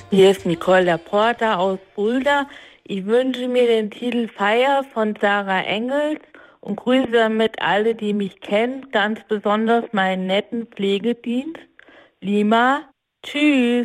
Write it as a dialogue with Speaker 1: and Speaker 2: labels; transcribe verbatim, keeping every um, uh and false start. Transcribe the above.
Speaker 1: Hier ist Nicole Laporta aus Fulda. Ich wünsche mir den Titel Feier von Sarah Engels und grüße damit alle, die mich kennen, ganz besonders meinen netten Pflegedienst. Lima, tschüss.